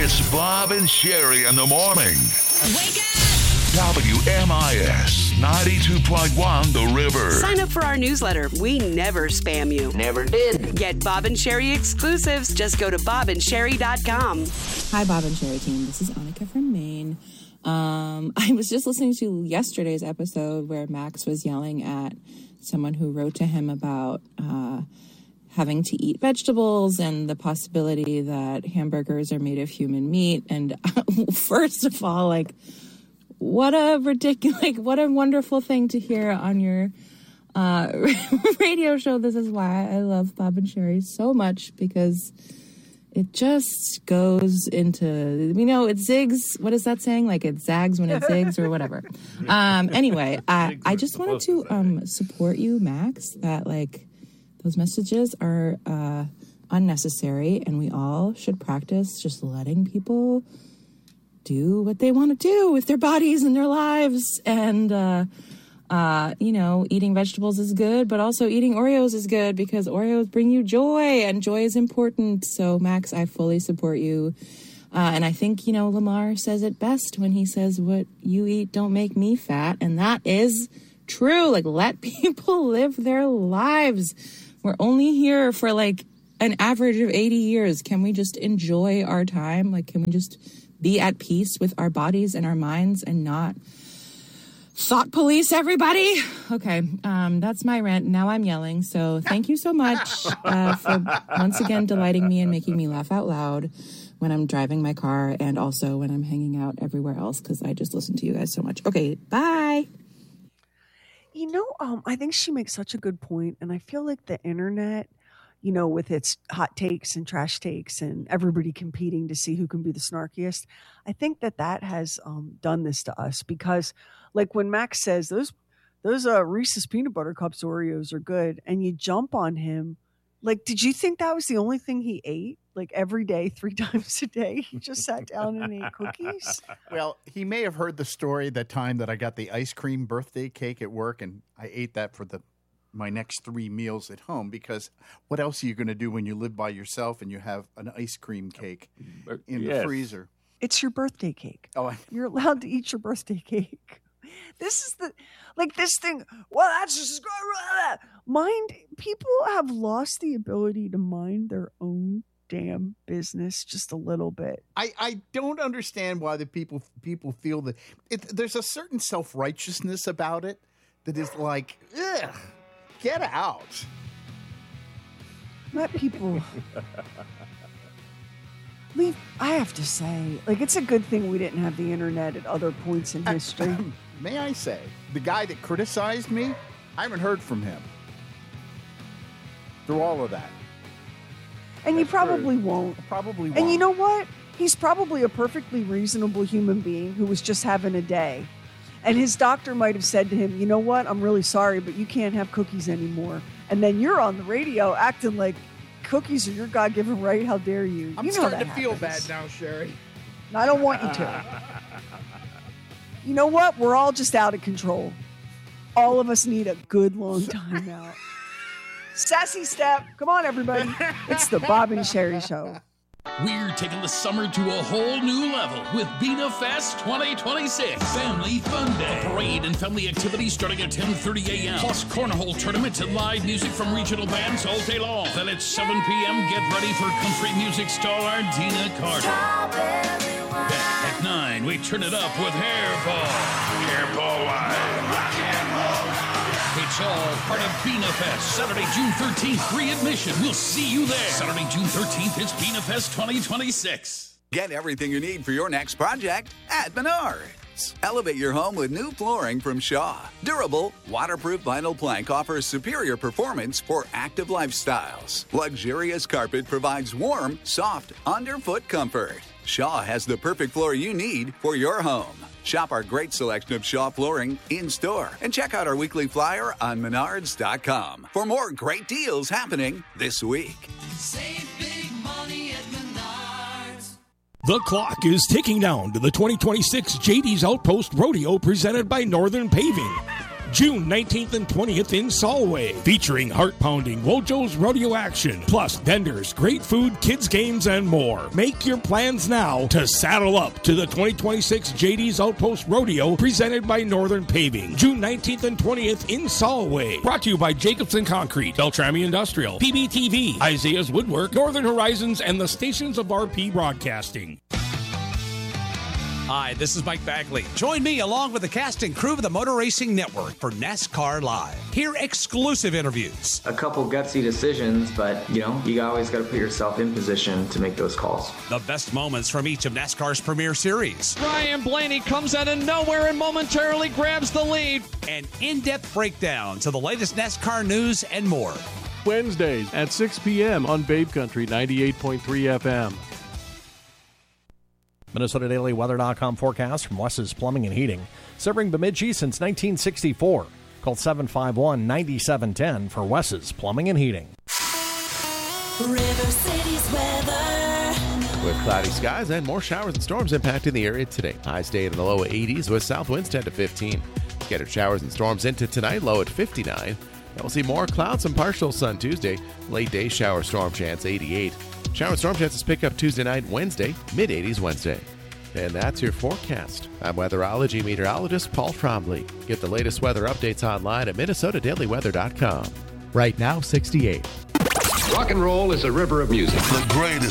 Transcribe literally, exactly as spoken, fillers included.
It's Bob and Sherry in the morning. Wake up! W M I S ninety-two point one The River. Sign up for our newsletter. We never spam you. Never did. Get Bob and Sherry exclusives. Just go to bob and sherry dot com. Hi, Bob and Sherry team. This is Annika from Maine. Um, I was just listening to yesterday's episode where Max was yelling at someone who wrote to him about uh, having to eat vegetables and the possibility that hamburgers are made of human meat. And first of all, like, what a ridiculous, like, what a wonderful thing to hear on your uh, radio show. This is why I love Bob and Sherry so much, because it just goes into, you know, it zigs. What is that saying? Like, it zags when it zigs or whatever. Um, anyway, I, I just wanted to um, support you, Max, that, like, those messages are uh, unnecessary, and we all should practice just letting people do what they want to do with their bodies and their lives. And, uh, uh, you know, eating vegetables is good, but also eating Oreos is good because Oreos bring you joy, and joy is important. So, Max, I fully support you. Uh, and I think, you know, Lamar says it best when he says, what you eat don't make me fat. And that is true. Like, let people live their lives. We're only here for, like, an average of eighty years. Can we just enjoy our time? Like, can we just be at peace with our bodies and our minds and not thought police everybody? Okay, um, that's my rant. Now I'm yelling. So thank you so much uh, for once again delighting me and making me laugh out loud when I'm driving my car and also when I'm hanging out everywhere else, because I just listen to you guys so much. Okay, bye. You know, um, I think she makes such a good point, and I feel like the internet, you know, with its hot takes and trash takes and everybody competing to see who can be the snarkiest, I think that that has um, done this to us, because, like, when Max says those those uh, Reese's Peanut Butter Cups Oreos are good, and you jump on him, like, did you think that was the only thing he ate? Like, every day, three times a day, he just sat down and ate cookies? Well, he may have heard the story that time that I got the ice cream birthday cake at work, and I ate that for the my next three meals at home, because what else are you going to do when you live by yourself and you have an ice cream cake in yes. the freezer? It's your birthday cake. Oh, I... You're allowed to eat your birthday cake. This is the, like, this thing, well, that's just, mind, people have lost the ability to mind their own damn business just a little bit. I, I don't understand why the people people feel that it, there's a certain self-righteousness about it that is like, ugh. Get out. Let people leave. I have to say, like, it's a good thing we didn't have the internet at other points in history. Uh, may I say, the guy that criticized me, I haven't heard from him through all of that. And That's you probably true. won't. I probably won't. And you know what? He's probably a perfectly reasonable human being who was just having a day. And his doctor might have said to him, you know what, I'm really sorry, but you can't have cookies anymore. And then you're on the radio acting like cookies are your God-given right. How dare you? I'm you know starting to happens. feel bad now, Sherry. And I don't want you to. You know what? We're all just out of control. All of us need a good long time out. Sassy step. Come on, everybody. It's the Bob and Sherry Show. We're taking the summer to a whole new level with Bina Fest twenty twenty-six. Family Fun Day. A parade and family activities starting at ten thirty a.m. Plus cornhole tournaments and live music from regional bands all day long. Then at seven p.m., get ready for country music star Dina Carter. Then at nine, we turn it up with Hairball. Hairball Live. Rock and roll. It's all part of Bina Fest. Saturday, June thirteenth, free admission. We'll see you there. Saturday, June thirteenth, it's Bina Fest twenty twenty-six. Get everything you need for your next project at Menards. Elevate your home with new flooring from Shaw. Durable, waterproof vinyl plank offers superior performance for active lifestyles. Luxurious carpet provides warm, soft, underfoot comfort. Shaw has the perfect floor you need for your home. Shop our great selection of Shaw flooring in-store and check out our weekly flyer on menards dot com for more great deals happening this week. Save big money at Menards. The clock is ticking down to the twenty twenty-six J D's Outpost Rodeo presented by Northern Paving. June nineteenth and twentieth in Solway, featuring heart-pounding Wojo's rodeo action, plus vendors, great food, kids games, and more. Make your plans now to saddle up to the twenty twenty-six J D's Outpost Rodeo presented by Northern Paving. June nineteenth and twentieth in Solway. Brought to you by Jacobson Concrete, Beltrami Industrial, P B T V, Isaiah's Woodwork, Northern Horizons, and the stations of R P Broadcasting. Hi, this is Mike Bagley. Join me along with the cast and crew of the Motor Racing Network for NASCAR Live. Hear exclusive interviews. A couple gutsy decisions, but, you know, you always got to put yourself in position to make those calls. The best moments from each of NASCAR's premier series. Ryan Blaney comes out of nowhere and momentarily grabs the lead. And in-depth breakdowns of the latest NASCAR news and more. Wednesdays at six p.m. on Babe Country ninety-eight point three F M. Minnesota Daily Weather dot com forecast from Wes's Plumbing and Heating. Serving Bemidji since nineteen sixty-four. Call seven five one, nine seven one zero for Wes's Plumbing and Heating. River City's weather. With cloudy skies and more showers and storms impacting the area today. Highs stay in the low eighties with south winds ten to fifteen. Scattered showers and storms into tonight, low at fifty-nine. And we'll see more clouds and partial sun Tuesday. Late day shower storm chance eighty-eight. Shower and storm chances pick up Tuesday night, Wednesday, mid eighties Wednesday. And that's your forecast. I'm weatherology meteorologist Paul Trombley. Get the latest weather updates online at Minnesota Daily Weather dot com. Right now, sixty-eight. Rock and roll is a river of music. The greatest